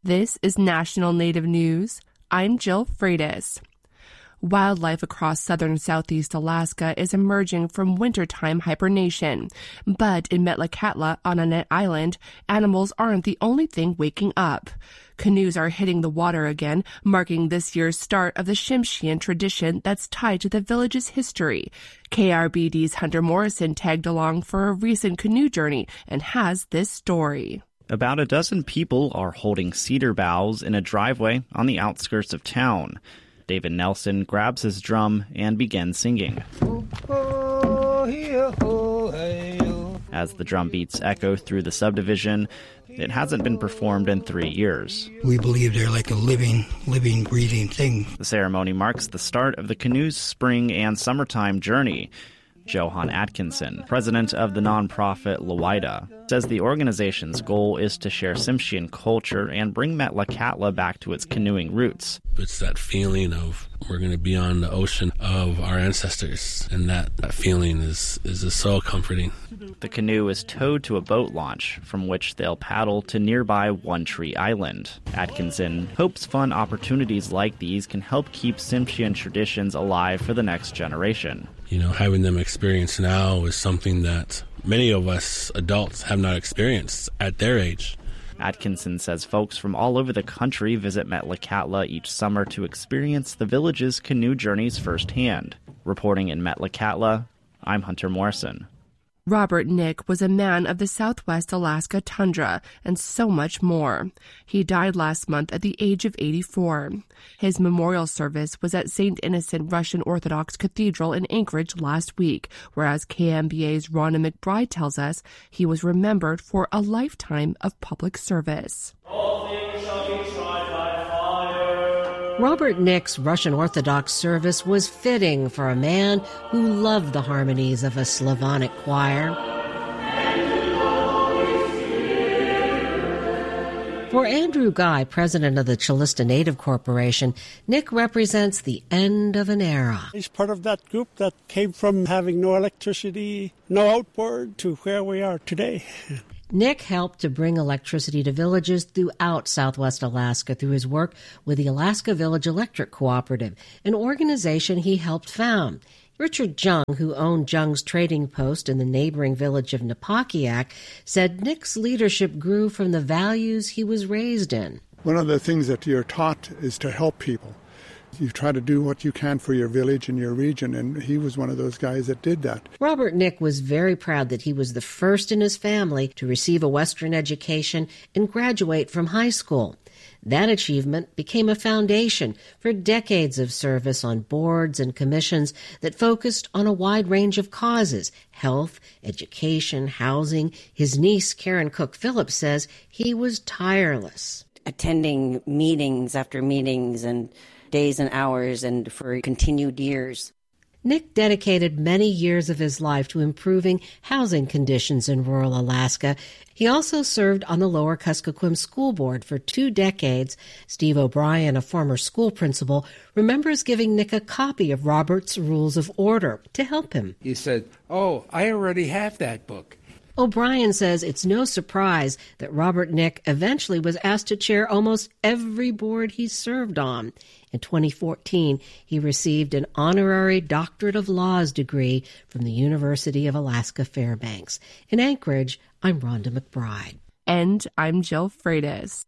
This is National Native News. I'm Jill Freitas. Wildlife across southern southeast Alaska is emerging from wintertime hibernation. But in Metlakatla, on Annette Island, animals aren't the only thing waking up. Canoes are hitting the water again, marking this year's start of the Tsimshian tradition that's tied to the village's history. KRBD's Hunter Morrison tagged along for a recent canoe journey and has this story. About a dozen people are holding cedar boughs in a driveway on the outskirts of town. David Nelson grabs his drum and begins singing. As the drum beats echo through the subdivision, it hasn't been performed in 3 years. We believe they're like a living, breathing thing. The ceremony marks the start of the canoe's spring and summertime journey. Johan Atkinson, president of the nonprofit Lawida, says the organization's goal is to share Tsimshian culture and bring Metlakatla back to its canoeing roots. It's that feeling of we're going to be on the ocean of our ancestors, and that feeling is just so comforting. The canoe is towed to a boat launch, from which they'll paddle to nearby One Tree Island. Atkinson hopes fun opportunities like these can help keep Tsimshian traditions alive for the next generation. You know, having them experience now is something that many of us adults have not experienced at their age. Atkinson says folks from all over the country visit Metlakatla each summer to experience the village's canoe journeys firsthand. Reporting in Metlakatla, I'm Hunter Morrison. Robert Nick was a man of the Southwest Alaska tundra and so much more. He died last month at the age of 84. His memorial service was at St. Innocent Russian Orthodox Cathedral in Anchorage last week, whereas KMBA's Rhonda McBride tells us he was remembered for a lifetime of public service. Robert Nick's Russian Orthodox service was fitting for a man who loved the harmonies of a Slavonic choir. For Andrew Guy, president of the Chilista Native Corporation, Nick represents the end of an era. He's part of that group that came from having no electricity, no outboard, to where we are today. Nick helped to bring electricity to villages throughout Southwest Alaska through his work with the Alaska Village Electric Cooperative, an organization he helped found. Richard Jung, who owned Jung's Trading Post in the neighboring village of Napakiak, said Nick's leadership grew from the values he was raised in. One of the things that you're taught is to help people. You try to do what you can for your village and your region, and he was one of those guys that did that. Robert Nick was very proud that he was the first in his family to receive a Western education and graduate from high school. That achievement became a foundation for decades of service on boards and commissions that focused on a wide range of causes: health, education, housing. His niece, Karen Cook Phillips, says he was tireless. Attending meetings after meetings and days and hours, and for continued years. Nick dedicated many years of his life to improving housing conditions in rural Alaska. He also served on the Lower Kuskokwim School Board for 2 decades. Steve O'Brien, a former school principal, remembers giving Nick a copy of Robert's Rules of Order to help him. He said, "Oh, I already have that book." O'Brien says it's no surprise that Robert Nick eventually was asked to chair almost every board he served on. In 2014, he received an honorary Doctorate of Laws degree from the University of Alaska Fairbanks. In Anchorage, I'm Rhonda McBride. And I'm Jill Freitas.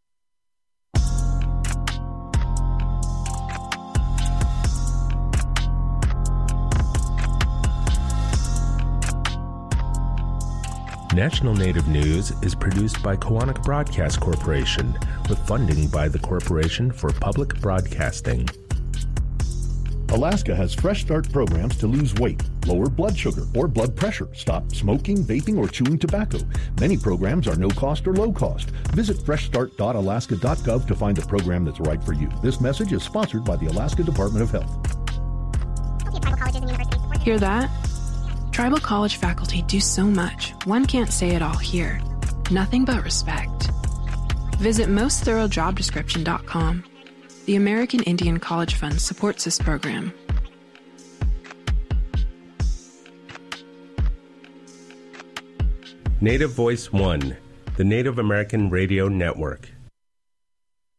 National Native News is produced by Kawanak Broadcast Corporation with funding by the Corporation for Public Broadcasting. Alaska has Fresh Start programs to lose weight, lower blood sugar or blood pressure, stop smoking, vaping, or chewing tobacco. Many programs are no cost or low cost. Visit freshstart.alaska.gov to find a program that's right for you. This message is sponsored by the Alaska Department of Health. Hear that? Tribal college faculty do so much, one can't say it all here. Nothing but respect. Visit mostthoroughdescription.com. The American Indian College Fund supports this program. Native Voice One, the Native American Radio Network.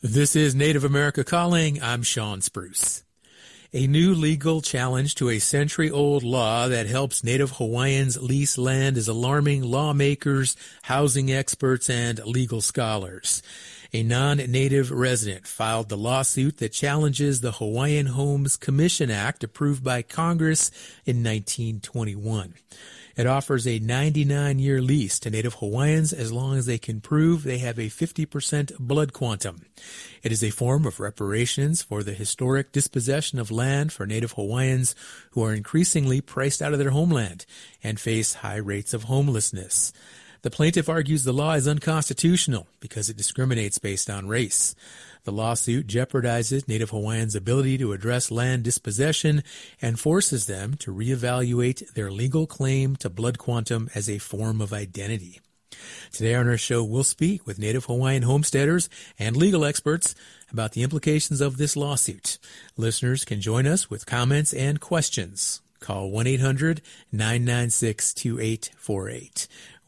This is Native America Calling. I'm Sean Spruce. A new legal challenge to a century-old law that helps Native Hawaiians lease land is alarming lawmakers, housing experts, and legal scholars. A non-native resident filed the lawsuit that challenges the Hawaiian Homes Commission Act approved by Congress in 1921. It offers a 99-year lease to Native Hawaiians as long as they can prove they have a 50% blood quantum. It is a form of reparations for the historic dispossession of land for Native Hawaiians who are increasingly priced out of their homeland and face high rates of homelessness. The plaintiff argues the law is unconstitutional because it discriminates based on race. The lawsuit jeopardizes Native Hawaiians' ability to address land dispossession and forces them to reevaluate their legal claim to blood quantum as a form of identity. Today on our show, we'll speak with Native Hawaiian homesteaders and legal experts about the implications of this lawsuit. Listeners can join us with comments and questions. Call 1-800-996-2848.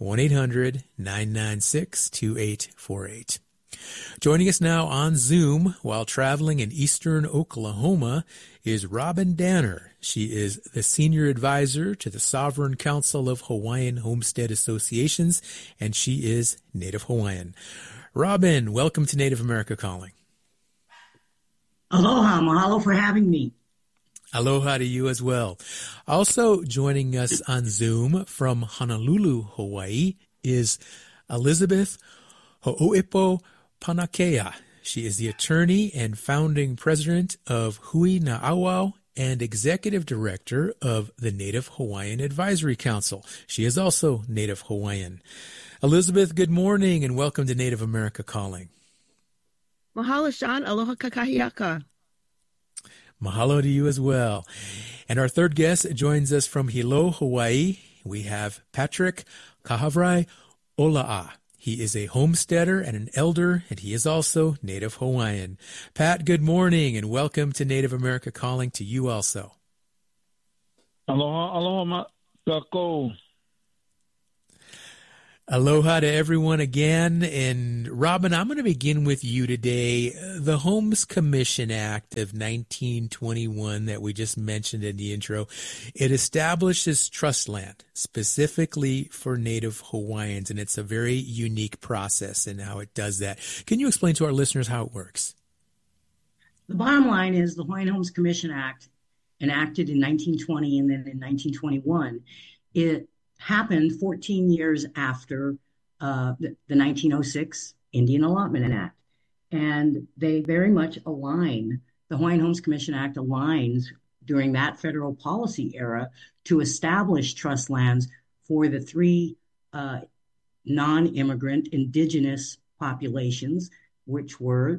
1-800-996-2848. Joining us now on Zoom while traveling in eastern Oklahoma is Robin Danner. She is the senior advisor to the Sovereign Council of Hawaiian Homestead Associations, and she is Native Hawaiian. Robin, welcome to Native America Calling. Aloha, mahalo for having me. Aloha to you as well. Also joining us on Zoom from Honolulu, Hawaii, is Elizabeth Ho'oipo Panakea. She is the attorney and founding president of Hui Na'auau and executive director of the Native Hawaiian Advisory Council. She is also Native Hawaiian. Elizabeth, good morning and welcome to Native America Calling. Mahalo, Sean. Aloha kakahiaka. Mahalo to you as well. And our third guest joins us from Hilo, Hawaii. We have Patrick Kahavrai Ola'a. He is a homesteader and an elder, and he is also Native Hawaiian. Pat, good morning, and welcome to Native America Calling to you also. Aloha, aloha, kako. Aloha to everyone again. And Robin, I'm going to begin with you today. The Homes Commission Act of 1921 that we just mentioned in the intro, it establishes trust land specifically for Native Hawaiians, and it's a very unique process in how it does that. Can you explain to our listeners how it works? The bottom line is the Hawaiian Homes Commission Act, enacted in 1920 and then in 1921, it happened 14 years after the 1906 Indian Allotment Act. And they very much align, the Hawaiian Homes Commission Act aligns during that federal policy era to establish trust lands for the three non-immigrant indigenous populations, which were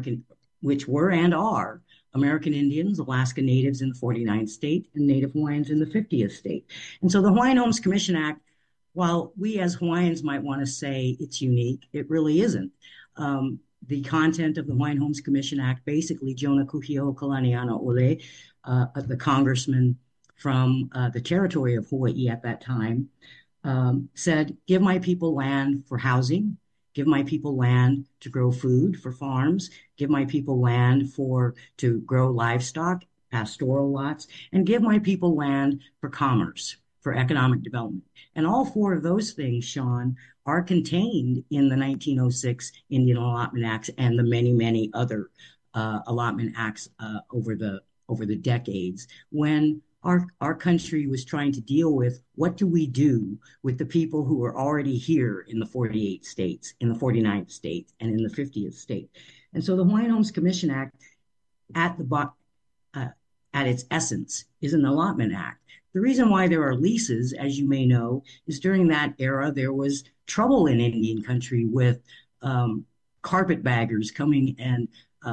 and are American Indians, Alaska Natives in the 49th state, and Native Hawaiians in the 50th state. And so the Hawaiian Homes Commission Act, while we as Hawaiians might want to say it's unique, it really isn't. The content of the Hawaiian Homes Commission Act, basically, Jonah Kuhio Kalaniana Ole, the congressman from the territory of Hawaii at that time, said, give my people land for housing, give my people land to grow food for farms, give my people land to grow livestock, pastoral lots, and give my people land for commerce, for economic development. And all four of those things, Sean, are contained in the 1906 Indian Allotment Acts and the many, many other allotment acts over the decades, when our country was trying to deal with what do we do with the people who are already here in the 48 states, in the 49th state, and in the 50th state. And so the Hawaiian Homes Commission Act, at its essence, is an allotment act. The reason why there are leases, as you may know, is during that era there was trouble in Indian country with carpetbaggers coming and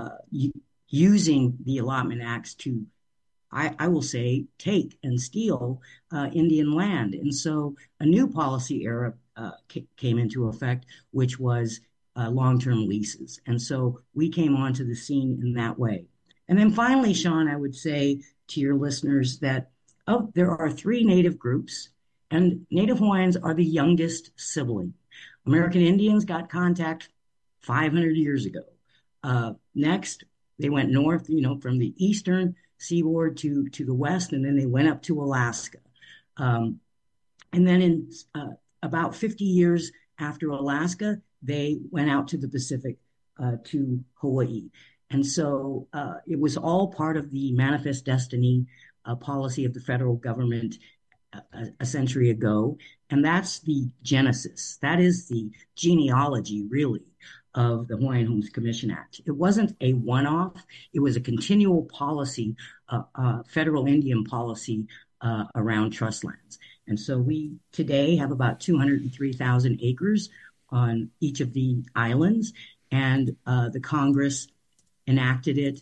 using the allotment acts to, I will say, take and steal Indian land. And so a new policy era came into effect, which was long-term leases. And so we came onto the scene in that way. And then finally, Sean, I would say to your listeners that there are three Native groups, and Native Hawaiians are the youngest sibling. American Indians got contact 500 years ago. Next, they went north, from the eastern seaboard to the west, and then they went up to Alaska. And then in about 50 years after Alaska, they went out to the Pacific, to Hawaii. And so it was all part of the Manifest Destiny policy of the federal government a century ago. And that's the genesis. That is the genealogy, really, of the Hawaiian Homes Commission Act. It wasn't a one-off. It was a continual policy, federal Indian policy around trust lands. And so we today have about 203,000 acres on each of the islands, and the Congress enacted it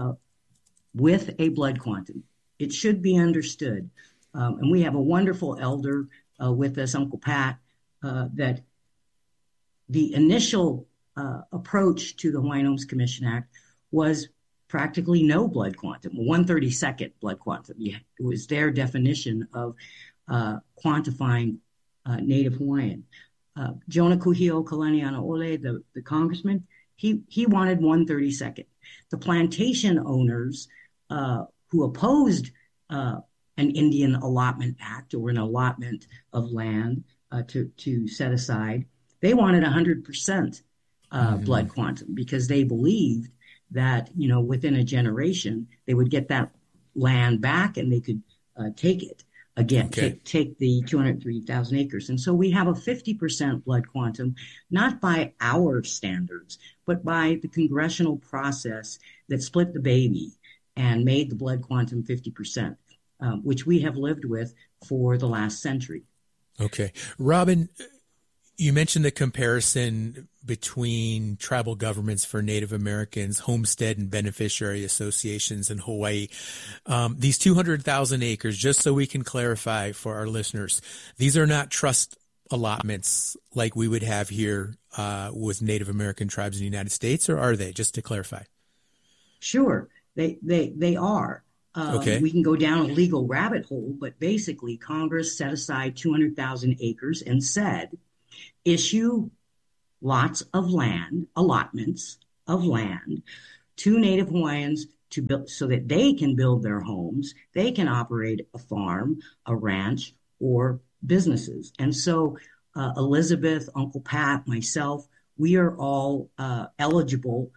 with a blood quantum. It should be understood, and we have a wonderful elder with us, Uncle Pat, that the initial approach to the Hawaiian Homes Commission Act was practically no blood quantum, 1/32 blood quantum. It was their definition of quantifying Native Hawaiian. Jonah Kuhio Kalanianaole, the congressman, he wanted 1/32. The plantation owners who opposed an Indian Allotment Act or an allotment of land to set aside, they wanted 100% blood quantum, because they believed that, within a generation, they would get that land back and they could take it again, take the 203,000 acres. And so we have a 50% blood quantum, not by our standards, but by the congressional process that split the baby and made the blood quantum 50%, which we have lived with for the last century. Okay. Robin, you mentioned the comparison between tribal governments for Native Americans, homestead and beneficiary associations in Hawaii. These 200,000 acres, just so we can clarify for our listeners, these are not trust allotments like we would have here with Native American tribes in the United States, or are they, just to clarify? Sure, they are. We can go down a legal rabbit hole, but basically Congress set aside 200,000 acres and said, issue lots of land, allotments of land to Native Hawaiians to build, so that they can build their homes, they can operate a farm, a ranch, or businesses. And so Elizabeth, Uncle Pat, myself, we are all eligibly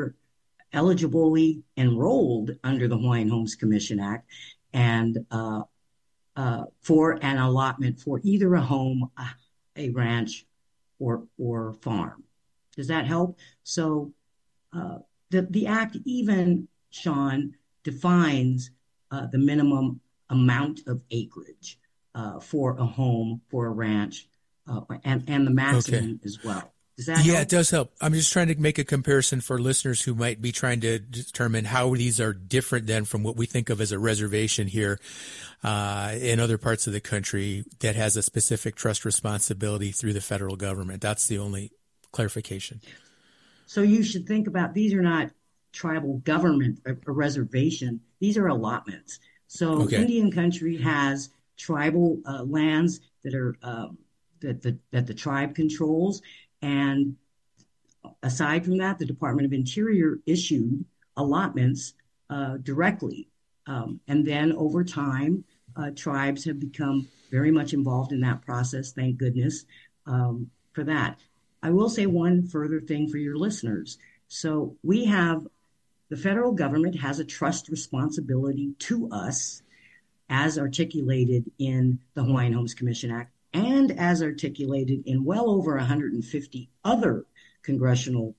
enrolled under the Hawaiian Homes Commission Act, and for an allotment for either a home, a ranch, or farm. Does that help? So the Act even, Sean, defines the minimum amount of acreage for a home, for a ranch, and the maximum as well. Does that help? It does help. I'm just trying to make a comparison for listeners who might be trying to determine how these are different than from what we think of as a reservation here in other parts of the country that has a specific trust responsibility through the federal government. That's the only clarification. So you should think about, these are not tribal government, a reservation. These are allotments. So Indian country has tribal lands that are that the tribe controls. And aside from that, the Department of Interior issued allotments directly. And then over time, tribes have become very much involved in that process. Thank goodness for that. I will say one further thing for your listeners. So we have, the federal government has a trust responsibility to us as articulated in the Hawaiian Homes Commission Act, and as articulated in well over 150 other congressional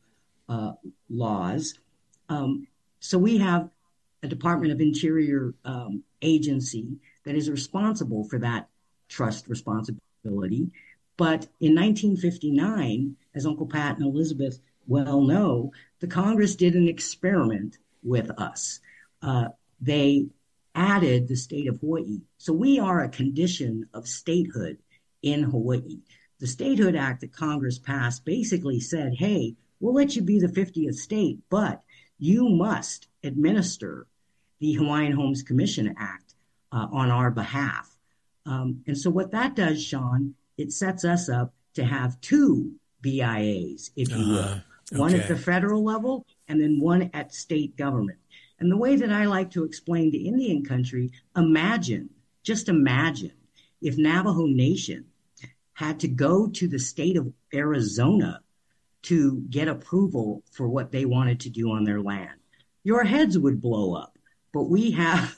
laws. So we have a Department of Interior agency that is responsible for that trust responsibility. But in 1959, as Uncle Pat and Elizabeth well know, the Congress did an experiment with us. They added the state of Hawaii. So we are a condition of statehood in Hawaii. The Statehood Act that Congress passed basically said, hey, we'll let you be the 50th state, but you must administer the Hawaiian Homes Commission Act on our behalf. And so what that does, Sean, it sets us up to have two BIAs, if you will, one at the federal level and then one at state government. And the way that I like to explain to Indian country, just imagine if Navajo Nation had to go to the state of Arizona to get approval for what they wanted to do on their land. Your heads would blow up. But we have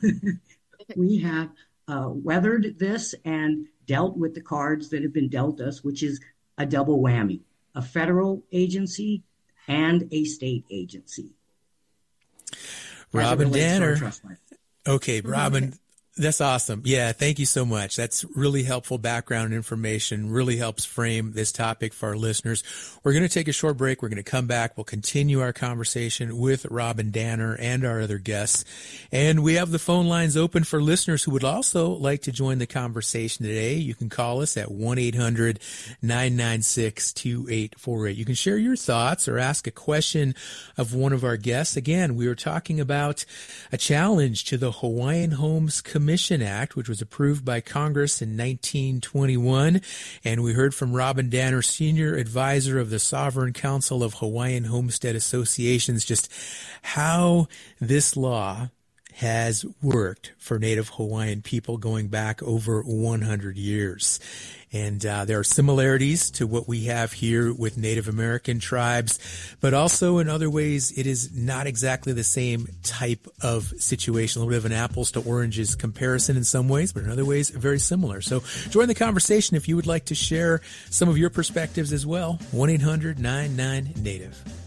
weathered this and dealt with the cards that have been dealt us, which is a double whammy, a federal agency and a state agency. Robin Danner. Okay, Robin, that's awesome. Yeah, thank you so much. That's really helpful background information, really helps frame this topic for our listeners. We're going to take a short break. We're going to come back. We'll continue our conversation with Robin Danner and our other guests. And we have the phone lines open for listeners who would also like to join the conversation today. You can call us at 1-800-996-2848. You can share your thoughts or ask a question of one of our guests. Again, we were talking about a challenge to the Hawaiian Homes Commission Act, which was approved by Congress in 1921. And we heard from Robin Danner, Senior Advisor of the Sovereign Council of Hawaiian Homestead Associations, just how this law has worked for Native Hawaiian people going back over 100 years. And there are similarities to what we have here with Native American tribes, but also in other ways, it is not exactly the same type of situation. A little bit of an apples to oranges comparison in some ways, but in other ways, very similar. So join the conversation if you would like to share some of your perspectives as well. 1-800-99-NATIVE.